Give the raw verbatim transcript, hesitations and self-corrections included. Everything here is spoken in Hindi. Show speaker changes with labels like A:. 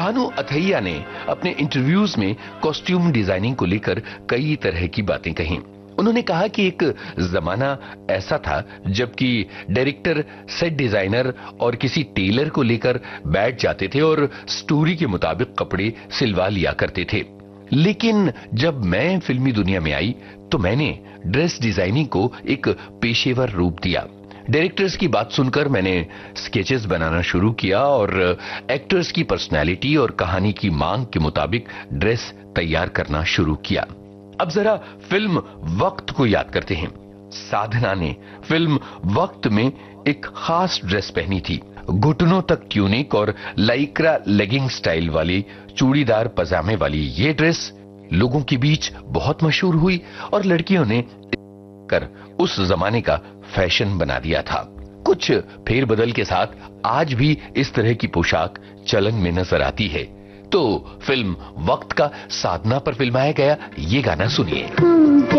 A: भानु अथैया ने अपने इंटरव्यूज में कॉस्ट्यूम डिजाइनिंग को लेकर कई तरह की बातें कही। उन्होंने कहा कि एक जमाना ऐसा था जबकि डायरेक्टर सेट डिजाइनर और किसी टेलर को लेकर बैठ जाते थे और स्टोरी के मुताबिक कपड़े सिलवा लिया करते थे। लेकिन जब मैं फिल्मी दुनिया में आई तो मैंने ड्रेस डिजाइनिंग को एक पेशेवर रूप दिया। डायरेक्टर्स की बात सुनकर मैंने स्केचेस बनाना शुरू किया और एक्टर्स की पर्सनैलिटी और कहानी की मांग के मुताबिक ड्रेस तैयार करना शुरू किया। अब जरा फिल्म वक्त को याद करते हैं। साधना ने फिल्म वक्त में एक खास ड्रेस पहनी थी। घुटनों तक ट्यूनिक और लाइक्रा लेगिंग स्टाइल वाली चूड़ीदार पजामे वाली ये ड्रेस लोगों के बीच बहुत मशहूर हुई और लड़कियों ने कर उस जमाने का फैशन बना दिया था। कुछ फेरबदल के साथ आज भी इस तरह की पोशाक चलन में नजर आती है। तो फिल्म वक्त का साधना पर फिल्माया गया ये गाना सुनिए।